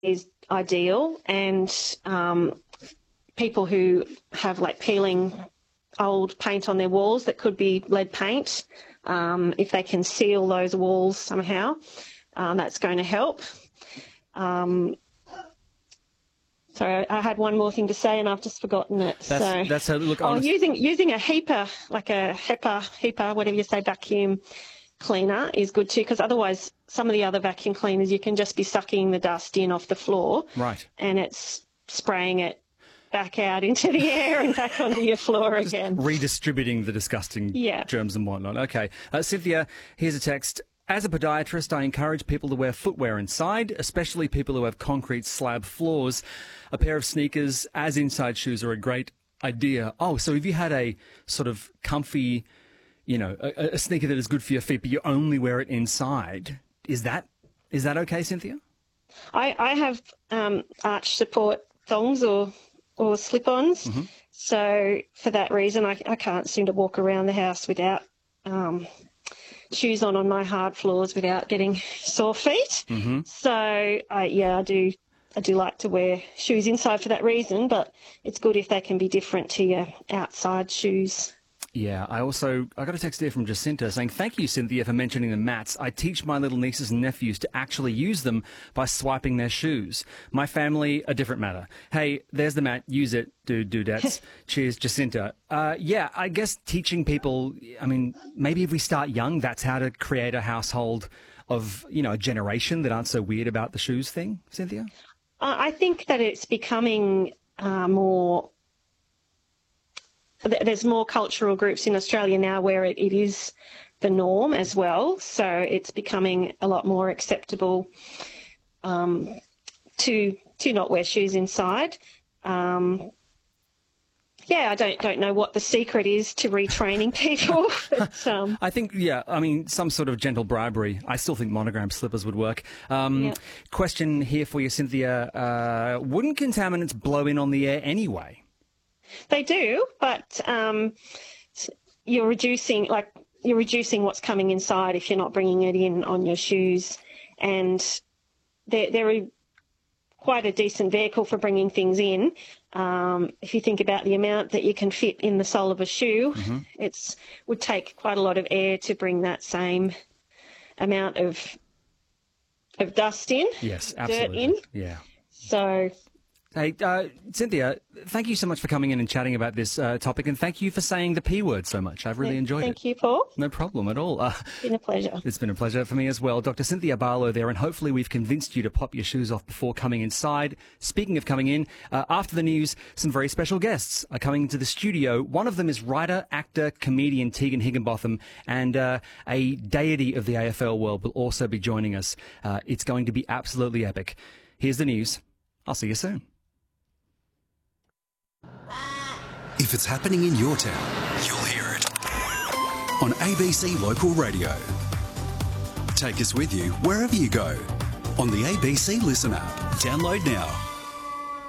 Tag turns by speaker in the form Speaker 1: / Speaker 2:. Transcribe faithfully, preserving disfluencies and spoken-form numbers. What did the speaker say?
Speaker 1: is ideal, and um, people who have like peeling old paint on their walls that could be lead paint, um, if they can seal those walls somehow, um, that's going to help. Um, sorry, I had one more thing to say and I've just forgotten it.
Speaker 2: That's,
Speaker 1: so,
Speaker 2: that's a look.
Speaker 1: oh, using using a HEPA, like a HEPA, HEPA, whatever you say, vacuum cleaner is good too, because otherwise some of the other vacuum cleaners you can just be sucking the dust in off the floor,
Speaker 2: right,
Speaker 1: and it's spraying it back out into the air and back onto your floor again.
Speaker 2: Redistributing the disgusting
Speaker 1: yeah.
Speaker 2: germs and whatnot. Okay. Uh, Cynthia, here's a text. As a podiatrist, I encourage people to wear footwear inside, especially people who have concrete slab floors. A pair of sneakers as inside shoes are a great idea. Oh, so if you had a sort of comfy, you know, a, a sneaker that is good for your feet, but you only wear it inside, is that is that okay, Cynthia?
Speaker 1: I, I have um, arch support thongs or or slip-ons.
Speaker 2: Mm-hmm.
Speaker 1: So for that reason, I, I can't seem to walk around the house without um, shoes on on my hard floors without getting sore feet.
Speaker 2: Mm-hmm.
Speaker 1: So, uh, yeah, I do I do like to wear shoes inside for that reason, but it's good if they can be different to your outside shoes.
Speaker 2: Yeah, I also, I got a text here from Jacinta saying, thank you, Cynthia, for mentioning the mats. I teach my little nieces and nephews to actually use them by swiping their shoes. My family, a different matter. Hey, there's the mat. Use it, dude, dudettes. Cheers, Jacinta. Uh, yeah, I guess teaching people, I mean, maybe if we start young, that's how to create a household of, you know, a generation that aren't so weird about the shoes thing, Cynthia?
Speaker 1: Uh, I think that it's becoming uh, more... There's more cultural groups in Australia now where it, it is the norm as well. So it's becoming a lot more acceptable um, to to not wear shoes inside. Um, yeah, I don't don't know what the secret is to retraining people. But, um,
Speaker 2: I think, yeah, I mean, some sort of gentle bribery. I still think monogram slippers would work. Um,
Speaker 1: yeah.
Speaker 2: Question here for you, Cynthia. Uh, wouldn't contaminants blow in on the air anyway?
Speaker 1: They do, but um, you're reducing, like you're reducing what's coming inside if you're not bringing it in on your shoes, and they're, they're a, quite a decent vehicle for bringing things in. Um, if you think about the amount that you can fit in the sole of a shoe, mm-hmm. it's would take quite a lot of air to bring that same amount of of dust in.
Speaker 2: Yes, absolutely.
Speaker 1: Dirt in.
Speaker 2: Yeah.
Speaker 1: So.
Speaker 2: Hey, uh, Cynthia, thank you so much for coming in and chatting about this uh, topic, and thank you for saying the P word so much. I've really enjoyed
Speaker 1: thank
Speaker 2: it.
Speaker 1: Thank you, Paul.
Speaker 2: No problem at all. Uh,
Speaker 1: it's been a pleasure.
Speaker 2: It's been a pleasure for me as well. Doctor Cynthia Barlow there, and hopefully we've convinced you to pop your shoes off before coming inside. Speaking of coming in, uh, after the news, some very special guests are coming into the studio. One of them is writer, actor, comedian Tegan Higginbotham, and uh, a deity of the A F L world will also be joining us. Uh, it's going to be absolutely epic. Here's the news. I'll see you soon.
Speaker 3: If it's happening in your town, you'll hear it on A B C Local Radio. Take us with you wherever you go on the A B C Listen app. Download now.